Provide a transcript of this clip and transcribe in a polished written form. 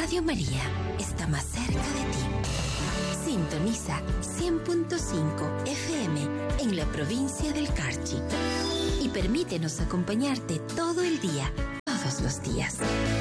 Radio María está más cerca de ti. Sintoniza 100.5 FM en la provincia del Carchi y permítenos acompañarte todo el día, todos los días.